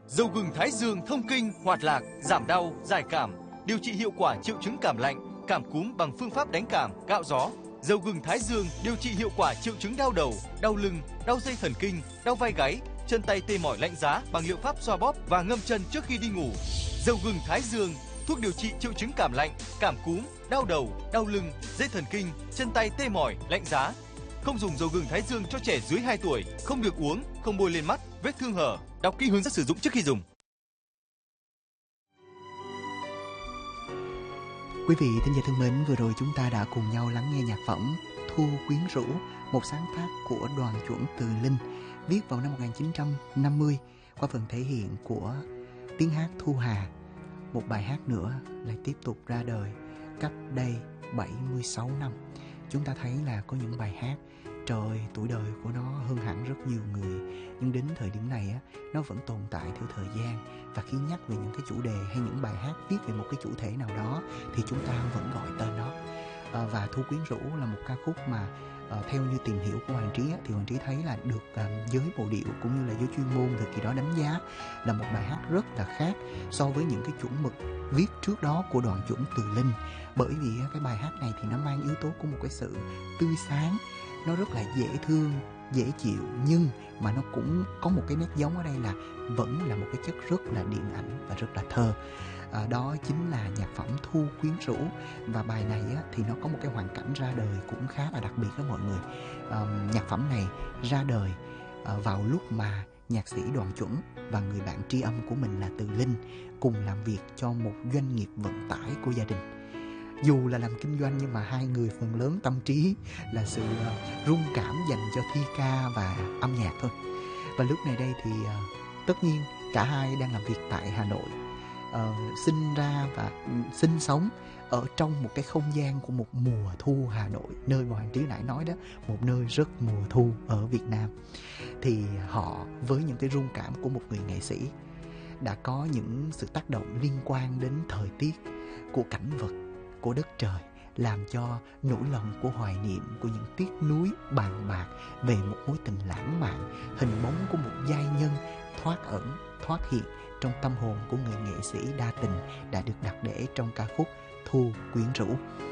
Dầu gừng Thái Dương thông kinh, hoạt lạc, giảm đau, giải cảm, điều trị hiệu quả triệu chứng cảm lạnh, cảm cúm bằng phương pháp đánh cảm, cạo gió. Dầu gừng Thái Dương điều trị hiệu quả triệu chứng đau đầu, đau lưng, đau dây thần kinh, đau vai gáy, chân tay tê mỏi lạnh giá bằng liệu pháp xoa bóp và ngâm chân trước khi đi ngủ. Dầu gừng Thái Dương, thuốc điều trị triệu chứng cảm lạnh, cảm cúm, đau đầu, đau lưng, dây thần kinh, chân tay tê mỏi, lạnh giá. Không dùng dầu gừng Thái Dương cho trẻ dưới 2 tuổi, không được uống, không bôi lên mắt, vết thương hở. Đọc kỹ hướng dẫn sử dụng trước khi dùng. Quý vị thính giả thân mến, vừa rồi chúng ta đã cùng nhau lắng nghe nhạc phẩm Thu Quyến Rũ, một sáng tác của Đoàn Chuẩn Từ Linh, viết vào năm 1950 qua phần thể hiện của tiếng hát Thu Hà. Một bài hát nữa lại tiếp tục ra đời cách đây 76 năm. Chúng ta thấy là có những bài hát, trời, tuổi đời của nó hơn hẳn rất nhiều người, nhưng đến thời điểm này á, nó vẫn tồn tại theo thời gian. Và khi nhắc về những cái chủ đề hay những bài hát viết về một cái chủ thể nào đó thì chúng ta vẫn gọi tên nó. Và Thu Quyến Rũ là một ca khúc mà theo như tìm hiểu của Hoàng Trí á, thì Hoàng Trí thấy là được giới bộ điệu cũng như là giới chuyên môn thời kỳ đó đánh giá là một bài hát rất là khác so với những cái chuẩn mực viết trước đó của Đoàn Chuẩn Từ Linh. Bởi vì cái bài hát này thì nó mang yếu tố của một cái sự tươi sáng, nó rất là dễ thương, dễ chịu, nhưng mà nó cũng có một cái nét giống ở đây là vẫn là một cái chất rất là điện ảnh và rất là thơ. Đó chính là nhạc phẩm Thu Quyến Rũ. Và bài này á, thì nó có một cái hoàn cảnh ra đời cũng khá là đặc biệt đó mọi người. Nhạc phẩm này ra đời vào lúc mà nhạc sĩ Đoàn Chuẩn và người bạn tri âm của mình là Từ Linh cùng làm việc cho một doanh nghiệp vận tải của gia đình. Dù là làm kinh doanh nhưng mà hai người phần lớn tâm trí là sự rung cảm dành cho thi ca và âm nhạc thôi. Và lúc này đây thì tất nhiên cả hai đang làm việc tại Hà Nội, sinh ra và sinh sống ở trong một cái không gian của một mùa thu Hà Nội, nơi mà Hoàng Trí nãy nói đó, một nơi rất mùa thu ở Việt Nam. Thì họ với những cái rung cảm của một người nghệ sĩ đã có những sự tác động liên quan đến thời tiết, của cảnh vật, của đất trời, làm cho nỗi lòng của hoài niệm, của những tiếc nuối bàn bạc về một mối tình lãng mạn, hình bóng của một giai nhân thoát ẩn, thoát hiện trong tâm hồn của người nghệ sĩ đa tình đã được đặt để trong ca khúc Thu Quyến Rũ.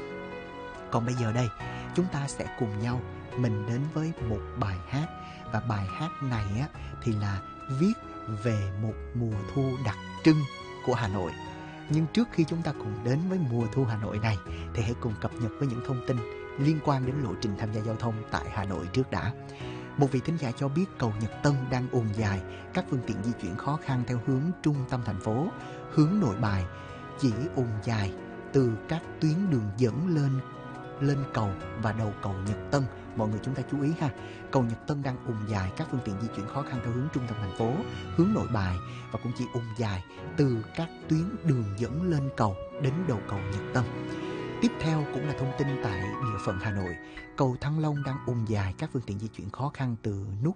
Còn bây giờ đây, chúng ta sẽ cùng nhau mình đến với một bài hát. Và bài hát này á, thì là viết về một mùa thu đặc trưng của Hà Nội. Nhưng trước khi chúng ta cùng đến với mùa thu Hà Nội này thì hãy cùng cập nhật với những thông tin liên quan đến lộ trình tham gia giao thông tại Hà Nội trước đã. Một vị thính giả cho biết cầu Nhật Tân đang ùn dài, các phương tiện di chuyển khó khăn theo hướng trung tâm thành phố, hướng Nội Bài chỉ ùn dài từ các tuyến đường dẫn lên cầu và đầu cầu Nhật Tân. Mọi người chúng ta chú ý ha, cầu Nhật Tân đang ùn dài, các phương tiện di chuyển khó khăn theo hướng trung tâm thành phố, hướng Nội Bài và cũng chỉ ùn dài từ các tuyến đường dẫn lên cầu đến đầu cầu Nhật Tân. Tiếp theo cũng là thông tin tại địa phận Hà Nội, cầu Thăng Long đang ùn dài, các phương tiện di chuyển khó khăn từ nút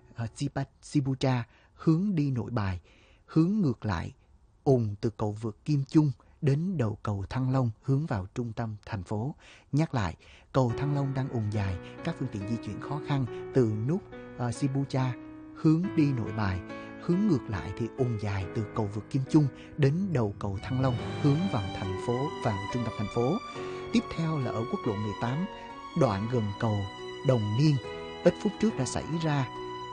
Sibucha hướng đi Nội Bài, hướng ngược lại ùn từ cầu vượt Kim Chung đến đầu cầu Thăng Long hướng vào trung tâm thành phố. Nhắc lại, cầu Thăng Long đang ùn dài, các phương tiện di chuyển khó khăn từ nút Sibucha hướng đi Nội Bài, hướng ngược lại thì ùn dài từ cầu vượt Kim Chung đến đầu cầu Thăng Long hướng vào thành phố, vào trung tâm thành phố. Tiếp theo là ở quốc lộ 18, đoạn gần cầu Đồng Niên, ít phút trước đã xảy ra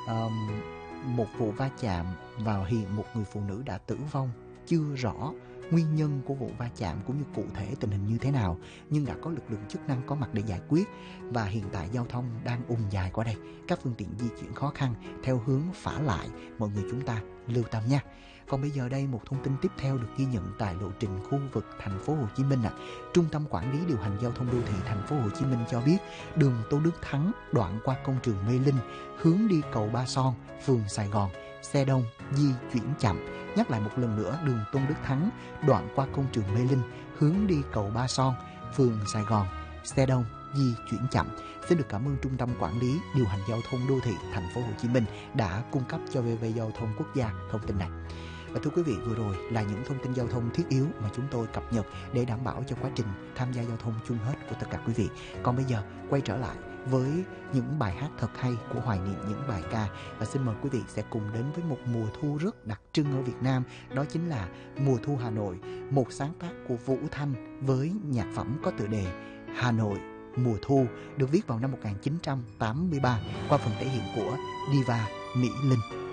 một vụ va chạm và hiện một người phụ nữ đã tử vong. Chưa rõ nguyên nhân của vụ va chạm cũng như cụ thể tình hình như thế nào, nhưng đã có lực lượng chức năng có mặt để giải quyết và hiện tại giao thông đang ùn dài qua đây, các phương tiện di chuyển khó khăn theo hướng phả lại, mọi người chúng ta lưu tâm nha. Còn bây giờ đây một thông tin tiếp theo được ghi nhận tại lộ trình khu vực thành phố Hồ Chí Minh. Trung tâm quản lý điều hành giao thông đô thị thành phố Hồ Chí Minh cho biết đường Tô Đức Thắng đoạn qua công trường Mê Linh hướng đi cầu Ba Son, phường Sài Gòn, xe đông di chuyển chậm. Nhắc lại một lần nữa, đường Tôn Đức Thắng đoạn qua công trường Mê Linh hướng đi cầu Ba Son, phường Sài Gòn, xe đông di chuyển chậm. Xin được cảm ơn Trung tâm Quản lý điều hành giao thông đô thị thành phố Hồ Chí Minh đã cung cấp cho VV Giao thông Quốc gia thông tin này. Và thưa quý vị, vừa rồi là những thông tin giao thông thiết yếu mà chúng tôi cập nhật để đảm bảo cho quá trình tham gia giao thông chung hết của tất cả quý vị. Còn bây giờ quay trở lại với những bài hát thật hay của hoài niệm những bài ca. Và xin mời quý vị sẽ cùng đến với một mùa thu rất đặc trưng ở Việt Nam, đó chính là Mùa thu Hà Nội, một sáng tác của Vũ Thanh với nhạc phẩm có tựa đề Hà Nội mùa thu, được viết vào năm 1983 qua phần thể hiện của diva Mỹ Linh.